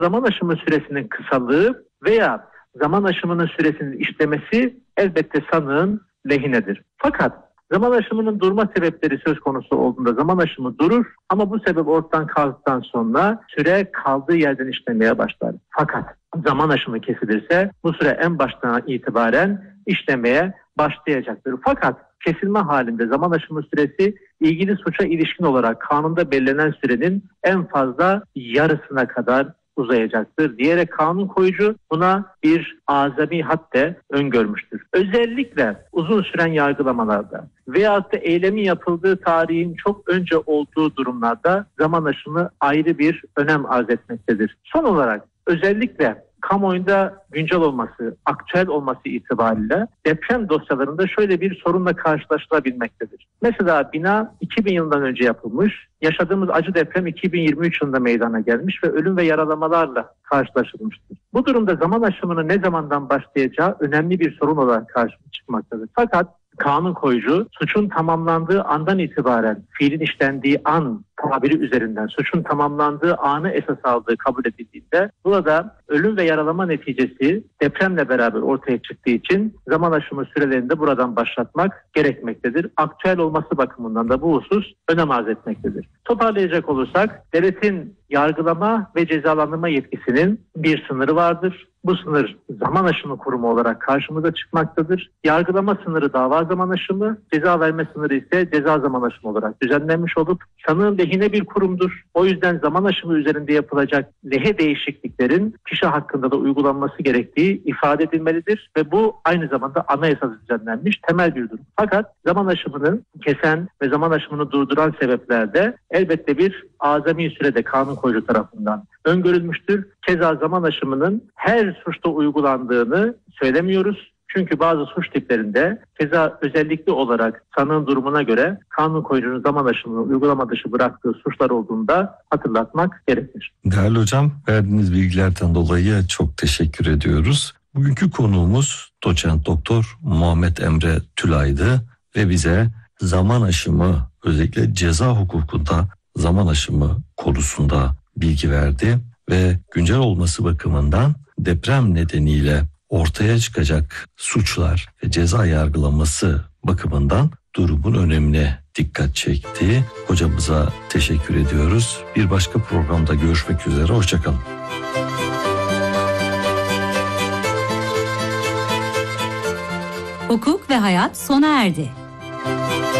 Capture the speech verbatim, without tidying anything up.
Zaman aşımı süresinin kısalığı veya zaman aşımının süresinin işlemesi elbette sanığın lehinedir. Fakat zaman aşımının durma sebepleri söz konusu olduğunda zaman aşımı durur ama bu sebep ortadan kalktıktan sonra süre kaldığı yerden işlemeye başlar. Fakat zaman aşımı kesilirse bu süre en baştan itibaren işlemeye başlayacaktır. Fakat kesilme halinde zaman aşımı süresi ilgili suça ilişkin olarak kanunda belirlenen sürenin en fazla yarısına kadar uzayacaktır diyerek kanun koyucu buna bir azami hadde öngörmüştür. Özellikle uzun süren yargılamalarda veyahut da eylemin yapıldığı tarihin çok önce olduğu durumlarda zaman aşımı ayrı bir önem arz etmektedir. Son olarak özellikle kamuoyunda güncel olması, aktüel olması itibariyle deprem dosyalarında şöyle bir sorunla karşılaşılabilmektedir. Mesela bina iki bin yılından önce yapılmış, yaşadığımız acı deprem iki bin yirmi üç yılında meydana gelmiş ve ölüm ve yaralamalarla karşılaşılmıştır. Bu durumda zaman aşımının ne zamandan başlayacağı önemli bir sorun olarak karşımıza çıkmaktadır. Fakat kanun koyucu suçun tamamlandığı andan itibaren fiilin işlendiği an tabiri üzerinden suçun tamamlandığı anı esas aldığı kabul edildiğinde burada ölüm ve yaralama neticesi depremle beraber ortaya çıktığı için zaman aşımı sürelerini de buradan başlatmak gerekmektedir. Aktüel olması bakımından da bu husus önem arz etmektedir. Toparlayacak olursak devletin yargılama ve cezalandırma yetkisinin bir sınırı vardır. Bu sınır zaman aşımı kurumu olarak karşımıza çıkmaktadır. Yargılama sınırı dava zaman aşımı, ceza verme sınırı ise ceza zaman aşımı olarak düzenlenmiş olup sanığın lehine bir kurumdur. O yüzden zaman aşımı üzerinde yapılacak lehe değişikliklerin kişi hakkında da uygulanması gerektiği ifade edilmelidir ve bu aynı zamanda anayasada düzenlenmiş temel bir durum. Fakat zaman aşımını kesen ve zaman aşımını durduran sebeplerde elbette bir azami sürede kanun koyucu tarafından öngörülmüştür. Keza zaman aşımının her suçta uygulandığını söylemiyoruz. Çünkü bazı suç tiplerinde keza özellikle olarak sanığın durumuna göre kanun koyucunun zaman aşımını uygulama dışı bıraktığı suçlar olduğunu da hatırlatmak gerekir. Değerli hocam, verdiğiniz bilgilerden dolayı çok teşekkür ediyoruz. Bugünkü konuğumuz doçent doktor Muhammed Emre Tülay'dı ve bize zaman aşımı, özellikle ceza hukukunda zaman aşımı konusunda bilgi verdi ve güncel olması bakımından deprem nedeniyle ortaya çıkacak suçlar ve ceza yargılaması bakımından durumun önemine dikkat çekti. Hocamıza teşekkür ediyoruz. Bir başka programda görüşmek üzere. Hoşçakalın. Hukuk ve hayat sona erdi.